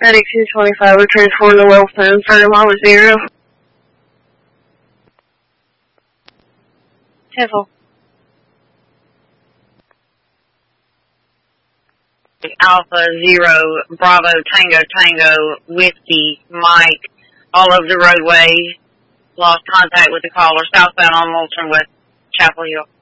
Medic 225, we're transporting the Wilson, for Mama 0. Careful. Alpha 0, Bravo, Tango, Tango, Whiskey, Mike, all over the roadway. Lost contact with the caller, southbound on Moulton with Chapel Hill.